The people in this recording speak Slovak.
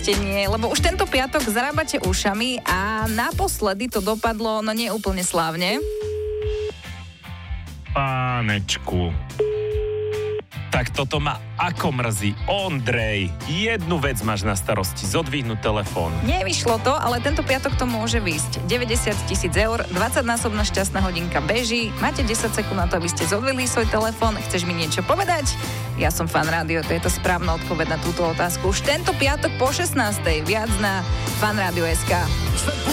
poistenie, lebo už tento piatok zarábate ušami a naposledy to dopadlo, no nie úplne slávne. Pánečku. Tak toto ma ako mrzí. Ondrej, jednu vec máš na starosti, zodvihnúť telefón. Nevyšlo to, ale tento piatok to môže výsť. 90 000 eur, 20-násobná šťastná hodinka beží, máte 10 sekúnd na to, aby ste zodvihli svoj telefón. Chceš mi niečo povedať? Ja som Fan Rádio, to je to správna odpoveď na túto otázku. Už tento piatok po 16. Viac na fanradio.sk.